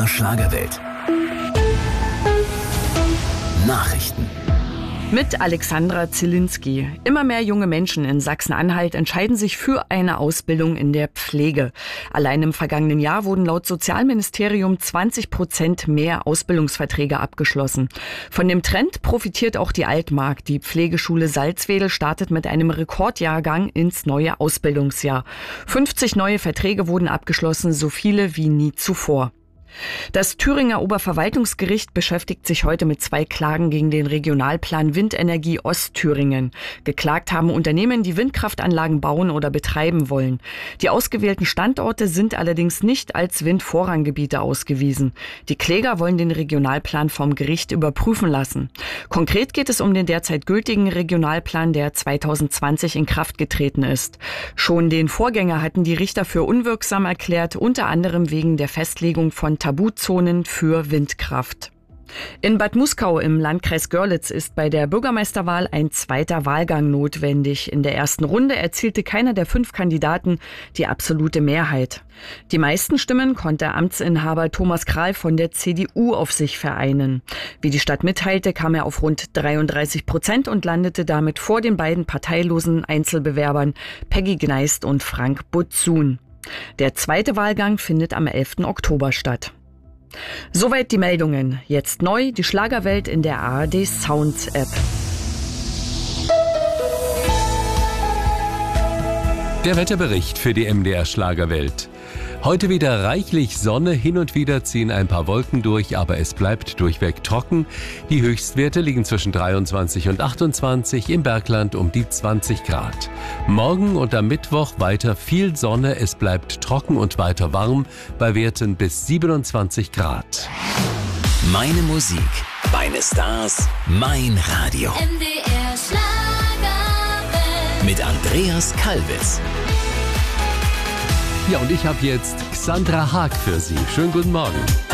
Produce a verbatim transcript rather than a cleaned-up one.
R Schlagerwelt. Nachrichten. Mit Alexandra Zielinski. Immer mehr junge Menschen in Sachsen-Anhalt entscheiden sich für eine Ausbildung in der Pflege. Allein im vergangenen Jahr wurden laut Sozialministerium zwanzig Prozent mehr Ausbildungsverträge abgeschlossen. Von dem Trend profitiert auch die Altmark. Die Pflegeschule Salzwedel startet mit einem Rekordjahrgang ins neue Ausbildungsjahr. fünfzig neue Verträge wurden abgeschlossen, so viele wie nie zuvor. Das Thüringer Oberverwaltungsgericht beschäftigt sich heute mit zwei Klagen gegen den Regionalplan Windenergie Ostthüringen. Geklagt haben Unternehmen, die Windkraftanlagen bauen oder betreiben wollen. Die ausgewählten Standorte sind allerdings nicht als Windvorranggebiete ausgewiesen. Die Kläger wollen den Regionalplan vom Gericht überprüfen lassen. Konkret geht es um den derzeit gültigen Regionalplan, der zweitausendzwanzig in Kraft getreten ist. Schon den Vorgänger hatten die Richter für unwirksam erklärt, unter anderem wegen der Festlegung von Tabuzonen für Windkraft. In Bad Muskau im Landkreis Görlitz ist bei der Bürgermeisterwahl ein zweiter Wahlgang notwendig. In der ersten Runde erzielte keiner der fünf Kandidaten die absolute Mehrheit. Die meisten Stimmen konnte Amtsinhaber Thomas Kral von der C D U auf sich vereinen. Wie die Stadt mitteilte, kam er auf rund dreiunddreißig Prozent und landete damit vor den beiden parteilosen Einzelbewerbern Peggy Gneist und Frank Butzun. Der zweite Wahlgang findet am elften Oktober statt. Soweit die Meldungen. Jetzt neu die Schlagerwelt in der A R D Sounds App. Der Wetterbericht für die M D R Schlagerwelt. Heute wieder reichlich Sonne, hin und wieder ziehen ein paar Wolken durch, aber es bleibt durchweg trocken. Die Höchstwerte liegen zwischen dreiundzwanzig und achtundzwanzig, im Bergland um die zwanzig Grad. Morgen und am Mittwoch weiter viel Sonne, es bleibt trocken und weiter warm, bei Werten bis siebenundzwanzig Grad. Meine Musik, meine Stars, mein Radio. M D R Schlagerwelt. Mit Andreas Kalbitz. Ja, und ich habe jetzt Xandra Haag für Sie. Schönen guten Morgen.